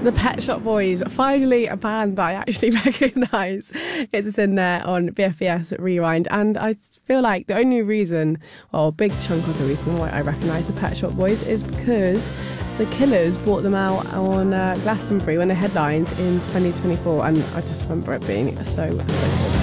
The Pet Shop Boys, finally a band that I actually recognise. It's in there on BFBS Rewind, and I feel like the only reason, or a big chunk of the reason why I recognise the Pet Shop Boys is because the Killers brought them out on Glastonbury when they headlined in 2024, and I just remember it being so good.